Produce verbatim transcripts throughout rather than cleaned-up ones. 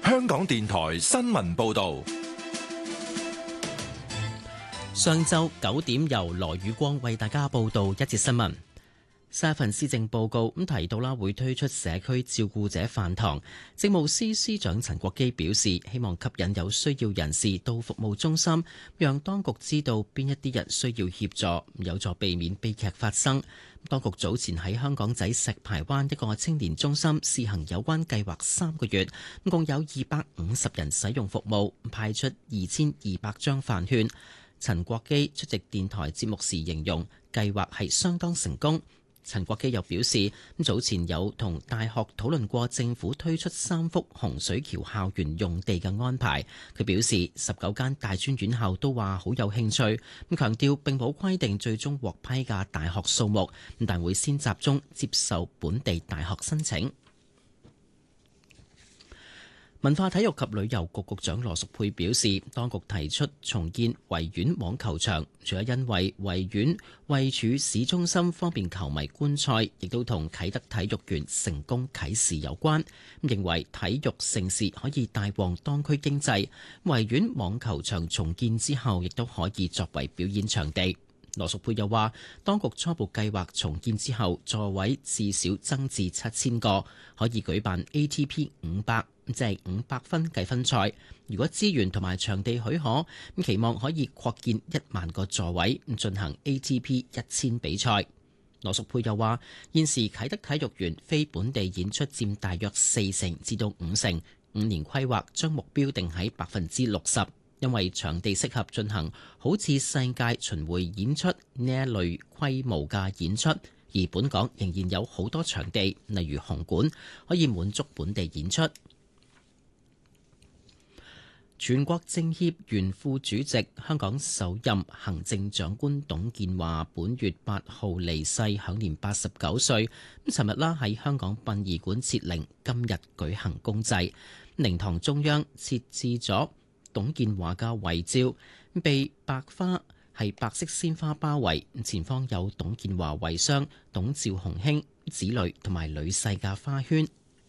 香港電台新聞報道。 上晝九點，由羅宇光為大家報道一節新聞。新一份施政報告咁提到啦，會推出社區照顧者飯堂。政務司司長陳國基表示，希望吸引有需要人士到服務中心，讓當局知道邊一啲人需要協助，有助避免悲劇發生。當局早前喺香港仔石排灣一個青年中心試行有關計劃三個月，共有二百五十人使用服務，派出二千二百張飯券。陳國基出席電台節目時形容計劃係相當成功。陳國基又表示，早前有同大學討論過政府推出三幅洪水橋校園用地嘅安排。佢表示，十九間大專院校都話好有興趣，咁強調並冇規定最終獲批嘅大學數目，但會先集中接受本地大學申請。文化體育及旅遊局局長羅淑佩表示，當局提出重建維園網球場，除咗因為維園位處市中心方便球迷觀賽，亦都同啟德體育園成功啟事有關。認為體育盛事可以帶旺當區經濟，維園網球場重建之後，亦都可以作為表演場地。羅淑佩又話，當局初步計劃重建之後，座位至少增至七千個，可以舉辦 A T P 五百，即係五百分計分賽。如果資源同埋場地許可，咁期望可以擴建一萬個座位，進行 A T P 一千比賽。羅淑佩又話，現時啟德體育園非本地演出佔大約四成至到五成，五年規劃將目標定喺百分之六十。因為場地適合進行好似世界巡迴演出呢一類規模嘅演出，而本港仍然有好多場地，例如紅館，可以滿足本地演出。全國政協原副主席、香港首任行政長官董建華本月八號離世，享年八十九歲。咁尋日啦喺香港殯儀館設靈，今日舉行公祭。靈堂中央設置咗董建華嘅遺照，被白花係白色鮮花包圍，前方有董建華遺孀、董趙雄卿、子女同埋女婿嘅花圈。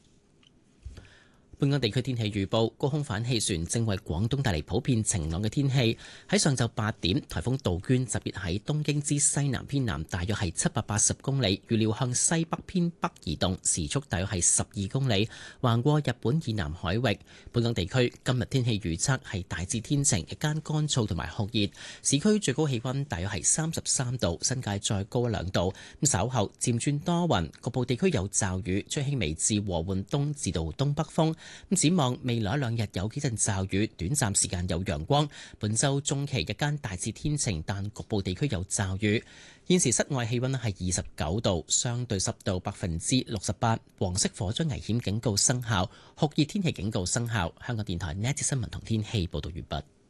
本港地區天氣預報，高空反氣旋正為廣東帶嚟普遍晴朗嘅天氣。喺上晝八點，颱風杜鵑集結喺東京之西南偏南，大約係七百八十公里，預料向西北偏北移動，時速大約係十二公里，橫過日本以南海域。本港地區今日天氣預測係大致天晴，日間乾燥同埋酷熱，市區最高氣温大約係三十三度，新界再高一兩度。咁稍後漸轉多雲，局部地區有驟雨，吹輕微至和緩東至到東北風。咁展望未來一兩日有幾陣驟雨，短暫時間有陽光。本週中期日間大致天晴，但局部地區有驟雨。現時室外氣溫係二十九度，相對濕度百分之六十八，黃色火災危險警告生效，酷熱天氣警告生效。香港電台呢一節新聞同天氣報道完畢。